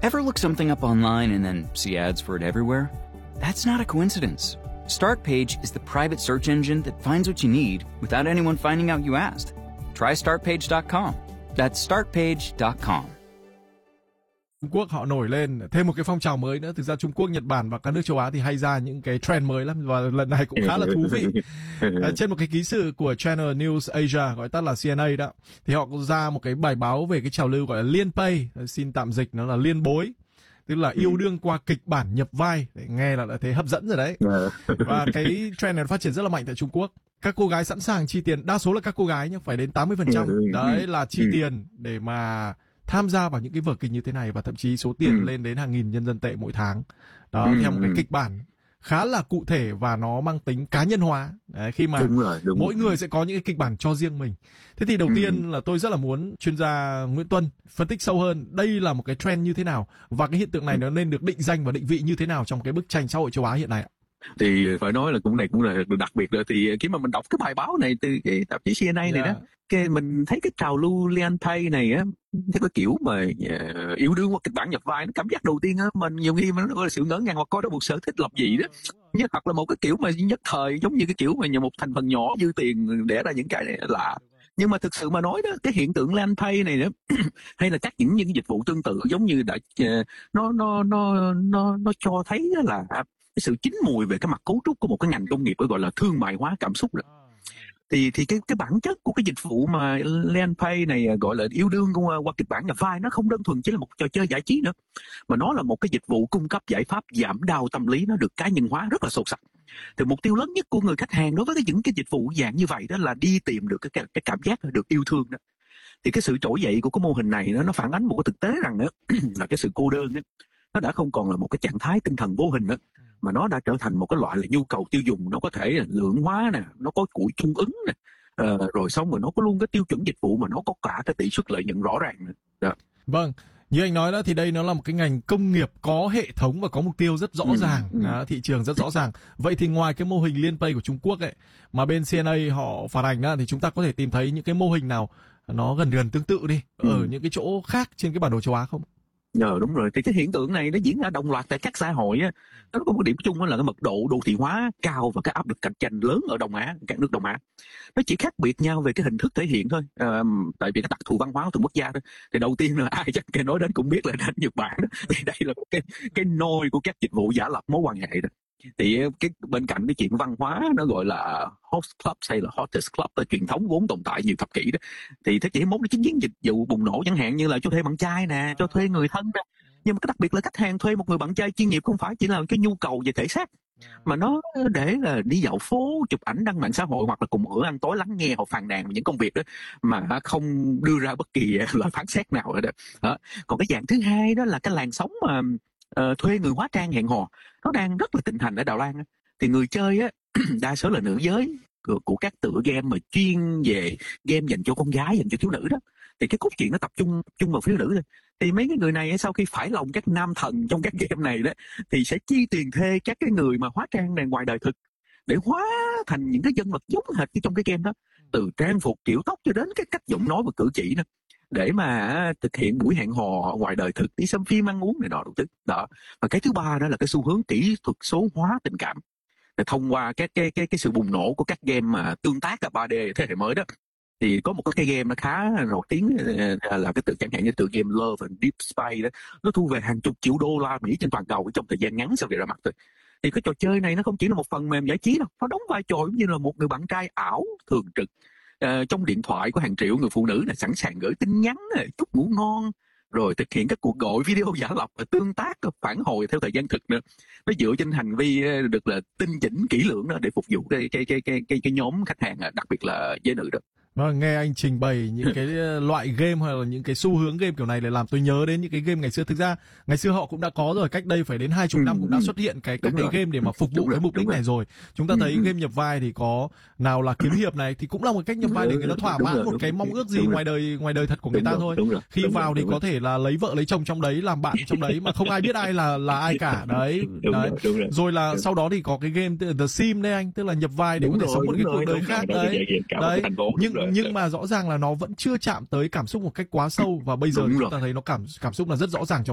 Ever look something up online and then see ads for it everywhere? That's not a coincidence. Startpage is the private search engine that finds what you need without anyone finding out you asked. Try startpage.com. That's startpage.com. Trung Quốc họ nổi lên thêm một cái phong trào mới nữa. Thực ra Trung Quốc, Nhật Bản và các nước châu Á thì hay ra những cái trend mới lắm, và lần này cũng khá là thú vị. Trên một cái ký sự của Channel News Asia, gọi tắt là CNA đó, thì họ có ra một cái bài báo về cái trào lưu gọi là liên pay, xin tạm dịch nó là liên bối, tức là yêu đương qua kịch bản nhập vai. Để nghe là đã thấy hấp dẫn rồi đấy. Và cái trend này phát triển rất là mạnh tại Trung Quốc. Các cô gái sẵn sàng chi tiền, đa số là các cô gái nhé, phải đến 80% đấy là chi tiền để mà tham gia vào những cái vở kịch như thế này, và thậm chí số tiền lên đến hàng nghìn nhân dân tệ mỗi tháng. Đó, theo một cái kịch bản khá là cụ thể và nó mang tính cá nhân hóa. Đấy, khi mà mỗi người sẽ có những cái kịch bản cho riêng mình. Thế thì đầu tiên là tôi rất là muốn chuyên gia Nguyễn Tuân phân tích sâu hơn, đây là một cái trend như thế nào và cái hiện tượng này nó nên được định danh và định vị như thế nào trong cái bức tranh xã hội châu Á hiện nay ạ? Thì phải nói là cũng là đặc biệt rồi. Thì khi mà mình đọc cái bài báo này từ cái tạp chí CNA này đó, cái mình thấy cái trào lưu Lian Pay này á, theo cái kiểu mà yêu đương qua kịch bản nhập vai, nó cảm giác đầu tiên á, mình nhiều khi nó gọi là sự ngỡ ngàng hoặc coi đó một sở thích lập dị đó, nhất hoặc là một cái kiểu mà nhất thời, giống như cái kiểu mà một thành phần nhỏ dư tiền để ra những cái này lạ. Nhưng mà thực sự mà nói đó, cái hiện tượng Lian Pay này đó hay là các những dịch vụ tương tự giống như đã nó cho thấy là cái sự chín mùi về cái mặt cấu trúc của một cái ngành công nghiệp gọi là thương mại hóa cảm xúc đó. Thì cái bản chất của cái dịch vụ mà Lian Pay này gọi là yêu đương qua kịch bản nhập vai, nó không đơn thuần chỉ là một trò chơi giải trí nữa, mà nó là một cái dịch vụ cung cấp giải pháp giảm đau tâm lý, nó được cá nhân hóa rất là sâu sắc. Thì mục tiêu lớn nhất của người khách hàng đối với những cái dịch vụ dạng như vậy đó là đi tìm được cái cảm giác được yêu thương đó. Thì cái sự trỗi dậy của cái mô hình này nó phản ánh một cái thực tế rằng đó, là cái sự cô đơn đó, nó đã không còn là một cái trạng thái tinh thần vô hình nữa, mà nó đã trở thành một cái loại là nhu cầu tiêu dùng. Nó có thể là lượng hóa nè, nó có chuỗi cung ứng nè, rồi xong rồi nó có luôn cái tiêu chuẩn dịch vụ, mà nó có cả cái tỷ suất lợi nhuận rõ ràng nữa. Vâng, như anh nói đó, thì đây nó là một cái ngành công nghiệp có hệ thống và có mục tiêu rất rõ ràng, thị trường rất rõ ràng. Vậy thì ngoài cái mô hình Liên Pay của Trung Quốc ấy, mà bên CNA họ phản ánh đó, thì chúng ta có thể tìm thấy những cái mô hình nào nó gần tương tự đi ở những cái chỗ khác trên cái bản đồ châu Á không? Đúng rồi, thì cái hiện tượng này nó diễn ra đồng loạt tại các xã hội á. Nó có một điểm chung là cái mật độ đô thị hóa cao và cái áp lực cạnh tranh lớn ở Đông Á, các nước Đông Á. Nó chỉ khác biệt nhau về cái hình thức thể hiện thôi. Tại vì cái đặc thù văn hóa của từng quốc gia đó. Thì đầu tiên là ai chắc nói đến cũng biết là đến Nhật Bản đó. Thì đây là một cái nôi của các dịch vụ giả lập mối quan hệ đó. Thì cái bên cạnh cái chuyện văn hóa nó gọi là host club hay là hottest club là truyền thống vốn tồn tại nhiều thập kỷ đó, thì thế kỷ 21 nó chính biến dịch vụ bùng nổ, chẳng hạn như là cho thuê bạn trai nè, cho thuê người thân đó. Nhưng mà cái đặc biệt là khách hàng thuê một người bạn trai chuyên nghiệp không phải chỉ là cái nhu cầu về thể xác, mà nó để là đi dạo phố, chụp ảnh, đăng mạng xã hội, hoặc là cùng bữa ăn tối lắng nghe họ phàn nàn về những công việc đó mà không đưa ra bất kỳ lời phán xét nào đó. Còn cái dạng thứ hai đó là cái làn sóng mà thuê người hóa trang hẹn hò, nó đang rất là thịnh hành ở Đài Loan. Thì người chơi á đa số là nữ giới của các tựa game mà chuyên về game dành cho con gái, dành cho thiếu nữ đó. Thì cái cốt truyện nó tập trung vào phía nữ thôi. Thì mấy cái người này sau khi phải lòng các nam thần trong các game này đó, thì sẽ chi tiền thuê các cái người mà hóa trang này ngoài đời thực để hóa thành những cái nhân vật giống hệt như trong cái game đó, từ trang phục, kiểu tóc cho đến cái cách giọng nói và cử chỉ đó, để mà thực hiện buổi hẹn hò ngoài đời thực, đi xem phim, ăn uống này nọ đủ thứ đó. Và cái thứ ba đó là cái xu hướng kỹ thuật số hóa tình cảm, để thông qua cái sự bùng nổ của các game mà tương tác ở 3D thế hệ mới đó. Thì có một cái game nó khá nổi tiếng là cái chẳng hạn như tựa game Love and Deep Space đó, nó thu về hàng chục triệu đô la Mỹ trên toàn cầu trong thời gian ngắn sau khi ra mắt thôi. Thì cái trò chơi này nó không chỉ là một phần mềm giải trí đâu, nó đóng vai trò giống như là một người bạn trai ảo thường trực trong điện thoại của hàng triệu người phụ nữ là sẵn sàng gửi tin nhắn, chúc ngủ ngon, rồi thực hiện các cuộc gọi video giả lập và tương tác phản hồi theo thời gian thực nữa. Nó dựa trên hành vi được là tinh chỉnh kỹ lưỡng đó để phục vụ cái nhóm khách hàng, đặc biệt là giới nữ đó. Nghe anh trình bày những cái loại game hay là những cái xu hướng game kiểu này để làm tôi nhớ đến những cái game ngày xưa. Thực ra ngày xưa họ cũng đã có rồi, cách đây phải đến 20 năm cũng đã xuất hiện các cái game để mà phục vụ cái mục đích này rồi. Chúng ta thấy game nhập vai thì có nào là kiếm hiệp này, thì cũng là một cách nhập vai để người ta thỏa mãn một cái mong ước gì ngoài đời thật của người ta thôi. Khi vào thì có thể là lấy vợ lấy chồng trong đấy, làm bạn trong đấy mà không ai biết ai là ai cả đấy. Rồi là sau đó thì có cái game The Sim đây anh, tức là nhập vai để có thể sống một cái cuộc đời khác đấy. Nhưng mà rõ ràng là nó vẫn chưa chạm tới cảm xúc một cách quá sâu, và bây giờ chúng ta thấy nó cảm xúc là rất rõ ràng trong